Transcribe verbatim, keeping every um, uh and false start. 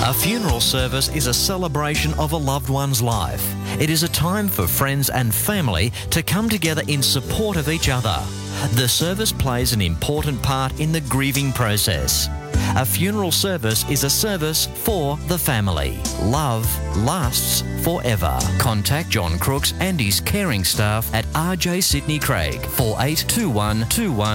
A funeral service is a celebration of a loved one's life. It is a time for friends and family to come together in support of each other. The service plays an important part in the grieving process. A funeral service is a service for the family. Love lasts forever. Contact John Crooks and his caring staff at R J Sydney Craig, four eight two one two one